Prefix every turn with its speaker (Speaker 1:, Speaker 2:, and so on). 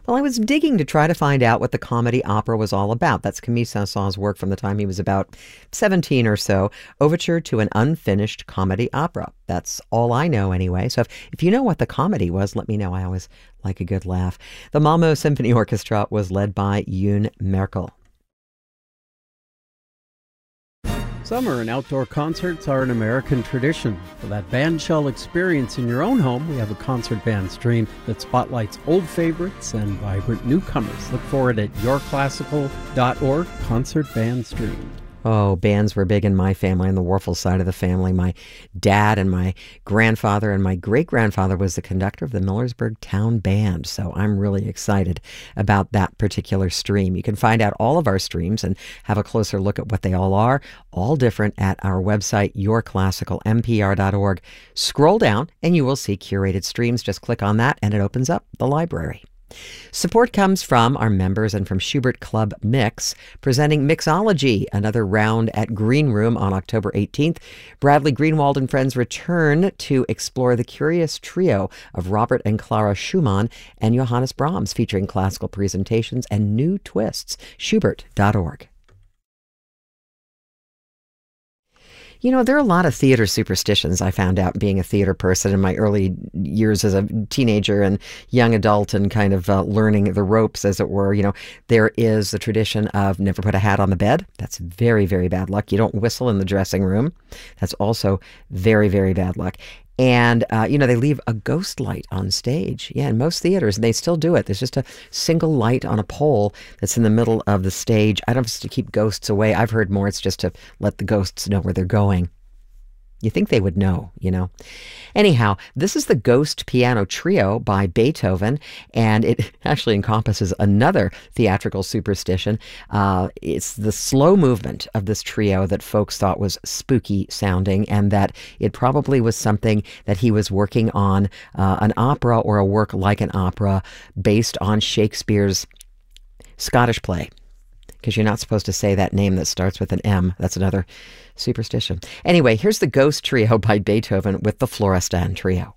Speaker 1: Well, I was digging to try to find out what the comedy opera was all about. That's Camille Saint-Saëns' work from the time he was about 17 or so, Overture to an Unfinished Comedy Opera. That's all I know anyway. So if you know what the comedy was, let me know. I always like a good laugh. The Malmö Symphony Orchestra was led by Yoon Merkel.
Speaker 2: Summer and outdoor concerts are an American tradition. For that bandshell experience in your own home, we have a concert band stream that spotlights old favorites and vibrant newcomers. Look for it at yourclassical.org, Concert Band Stream.
Speaker 1: Oh, bands were big in my family, on the Warfel side of the family. My dad and my grandfather and my great-grandfather was the conductor of the Millersburg Town Band, so I'm really excited about that particular stream. You can find out all of our streams and have a closer look at what they all are, all different at our website, yourclassicalmpr.org. Scroll down and you will see curated streams. Just click on that and it opens up the library. Support comes from our members and from Schubert Club Mix, presenting Mixology, another round at Green Room on October 18th. Bradley Greenwald and friends return to explore the curious trio of Robert and Clara Schumann and Johannes Brahms, featuring classical presentations and new twists. Schubert.org. You know, there are a lot of theater superstitions I found out being a theater person in my early years as a teenager and young adult and kind of learning the ropes, as it were. You know, there is the tradition of never put a hat on the bed. That's very, very bad luck. You don't whistle in the dressing room. That's also very, very bad luck. And, they leave a ghost light on stage. Yeah, in most theaters, and they still do it. There's just a single light on a pole that's in the middle of the stage. I don't know if it's to keep ghosts away. I've heard more it's just to let the ghosts know where they're going. You think they would know, you know. Anyhow, this is the Ghost Piano Trio by Beethoven, and it actually encompasses another theatrical superstition. It's the slow movement of this trio that folks thought was spooky sounding, and that it probably was something that he was working on, an opera or a work like an opera based on Shakespeare's Scottish play. Because you're not supposed to say that name that starts with an M. That's another superstition. Anyway, here's the Ghost Trio by Beethoven with the Florestan Trio.